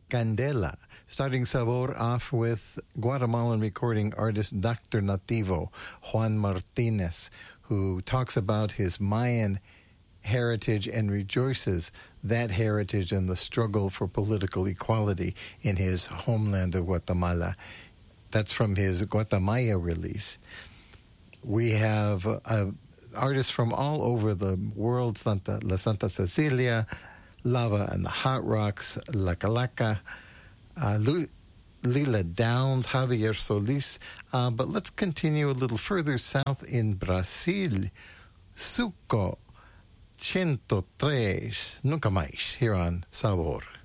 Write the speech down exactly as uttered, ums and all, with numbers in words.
Candela. Starting Sabor off with Guatemalan recording artist Doctor Nativo, Juan Martinez, who talks about his Mayan heritage and rejoices that heritage and the struggle for political equality in his homeland of Guatemala. That's from his Guatemala release. We have uh, artists from all over the world, Santa, La Santa Cecilia, Lava and the Hot Rocks, La Calaca, uh, Lu- Lila Downs, Javier Solis. Uh, but let's continue a little further south in Brazil. Suco one oh three, Nunca Mais, here on Sabor.